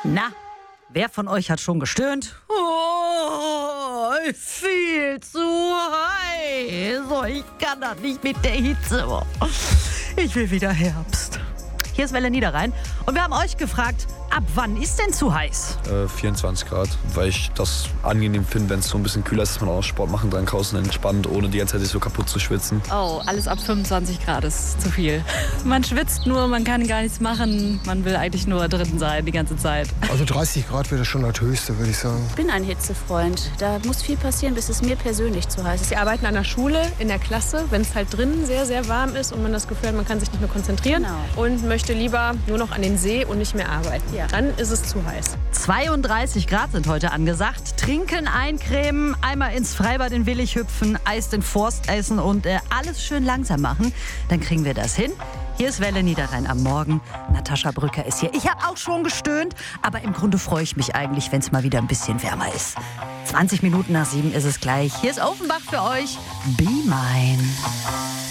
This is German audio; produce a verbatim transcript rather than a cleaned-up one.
Na, wer von euch hat schon gestöhnt? Oh, viel zu heiß. Oh, ich kann das nicht mit der Hitze. Oh, ich will wieder Herbst. Hier ist Welle Niederrhein und wir haben euch gefragt, ab wann ist denn zu heiß? Äh, vierundzwanzig Grad, weil ich das angenehm finde, wenn es so ein bisschen kühler ist, dass man auch Sport machen kann draußen entspannt, ohne die ganze Zeit sich so kaputt zu schwitzen. Oh, alles ab fünfundzwanzig Grad ist zu viel. Man schwitzt nur, man kann gar nichts machen, man will eigentlich nur drin sein die ganze Zeit. Also dreißig Grad wäre schon das Höchste, würde ich sagen. Ich bin ein Hitzefreund. Da muss viel passieren, bis es mir persönlich zu heiß ist. Wir arbeiten an der Schule, in der Klasse, wenn es halt drinnen sehr, sehr warm ist und man das Gefühl hat, man kann sich nicht mehr konzentrieren Genau. und möchte lieber nur noch an den See und nicht mehr arbeiten. Ja. Dann ist es zu heiß. zweiunddreißig Grad sind heute angesagt. Trinken, eincremen, einmal ins Freibad in Willig hüpfen, Eis den Forst essen und äh, alles schön langsam machen. Dann kriegen wir das hin. Hier ist Welle Niederrhein am Morgen. Natascha Brücker ist hier. Ich habe auch schon gestöhnt, aber im Grunde freue ich mich eigentlich, wenn es mal wieder ein bisschen wärmer ist. zwanzig Minuten nach sieben ist es gleich. Hier ist Offenbach für euch. Be Mine.